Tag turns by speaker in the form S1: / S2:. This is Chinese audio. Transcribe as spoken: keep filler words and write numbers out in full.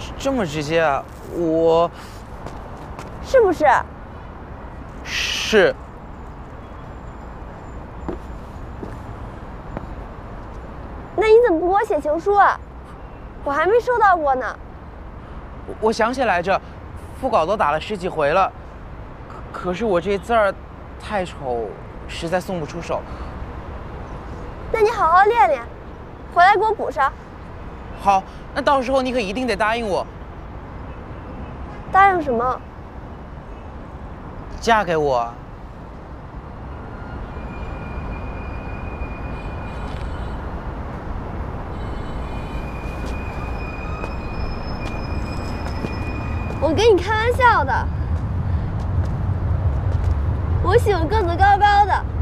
S1: 这么直接啊？我
S2: 是不是？
S1: 是。
S2: 那你怎么不给我写情书啊？我还没收到过呢。
S1: 我我想起来着，副稿都打了十几回了，可可是我这字儿太丑，实在送不出手。
S2: 那你好好练练，回来给我补上。
S1: 好，那到时候你可一定得答应我。
S2: 答应什么？
S1: 嫁给我。
S2: 我跟你开玩笑的。我喜欢个子高高的，